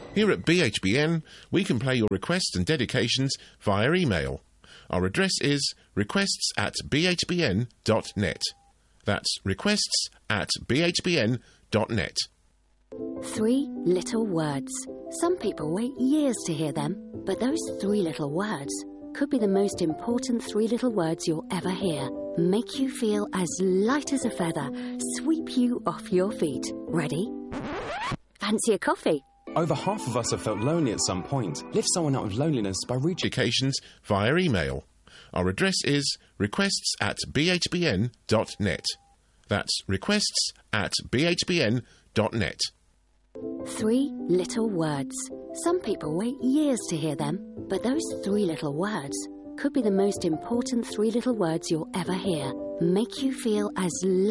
Here at BHBN, we can play your requests and dedications via email. Our address is requests@bhbn.net. That's requests@bhbn.net. 3 little words. Some people wait years to hear them, but those 3 little words could be the most important 3 little words you'll ever hear. Make you feel as light as a feather, sweep you off your feet. Ready? Fancy a coffee? Over half of us have felt lonely at some point. Lift someone out of loneliness by reaching Dedications via email. Our address is requests@bhbn.net. That's requests@bhbn.net. 3 little words. Some people wait years to hear them, but those 3 little words could be the most important 3 little words you'll ever hear. Make you feel as